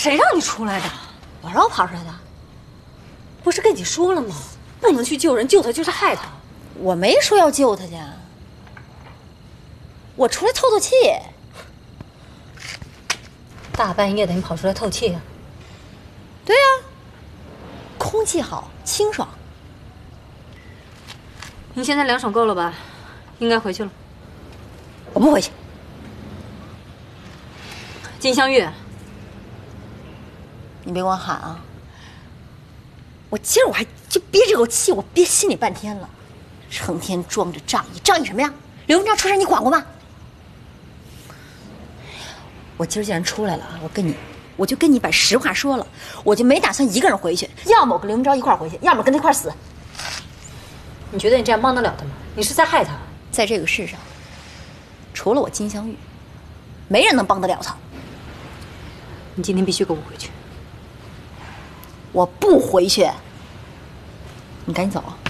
谁让你出来的？ 我让我跑出来的。 不是跟你说了吗？不能去救人，救他就是害他。 我没说要救他去，我出来透透气。 大半夜的，你跑出来透气啊？ 对呀，空气好，清爽。 你现在凉爽够了吧？应该回去了。 我不回去。 金镶玉， 你别管我喊啊！我今儿我还就憋这口气，我憋心里半天了，成天装着仗义，仗义什么呀？刘文章出事你管过吗？我今儿既然出来了，我就跟你把实话说了，我就没打算一个人回去，要么我跟刘文章一块儿回去，要么跟他一块儿死。 你觉得你这样帮得了他吗？你是在害他。 在这个世上，除了我金镶玉，没人能帮得了他。 你今天必须跟我回去。 我不回去，你赶紧走啊！